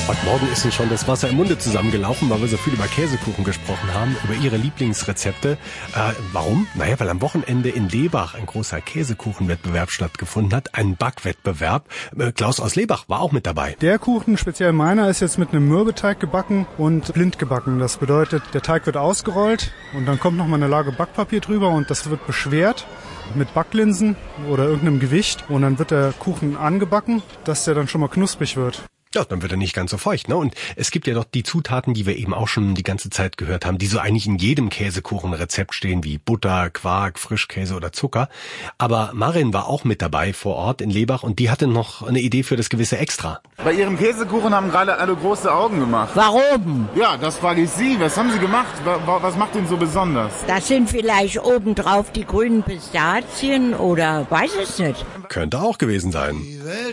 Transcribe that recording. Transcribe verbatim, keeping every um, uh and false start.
Heute Morgen ist uns schon das Wasser im Munde zusammengelaufen, weil wir so viel über Käsekuchen gesprochen haben, über Ihre Lieblingsrezepte. Äh, warum? Naja, weil am Wochenende in Lebach ein großer Käsekuchenwettbewerb stattgefunden hat, ein Backwettbewerb. Äh, Klaus aus Lebach war auch mit dabei. Der Kuchen, speziell meiner, ist jetzt mit einem Mürbeteig gebacken und blind gebacken. Das bedeutet, der Teig wird ausgerollt und dann kommt nochmal eine Lage Backpapier drüber und das wird beschwert mit Backlinsen oder irgendeinem Gewicht. Und dann wird der Kuchen angebacken, dass der dann schon mal knusprig wird. Ja, dann wird er nicht ganz so feucht, ne? Und es gibt ja doch die Zutaten, die wir eben auch schon die ganze Zeit gehört haben, die so eigentlich in jedem Käsekuchenrezept stehen, wie Butter, Quark, Frischkäse oder Zucker. Aber Marin war auch mit dabei vor Ort in Lebach und die hatte noch eine Idee für das gewisse Extra. Bei Ihrem Käsekuchen haben gerade alle große Augen gemacht. Warum? Ja, das frage ich Sie. Was haben Sie gemacht? Was macht ihn so besonders? Das sind vielleicht obendrauf die grünen Pistazien oder weiß es nicht. Könnte auch gewesen sein.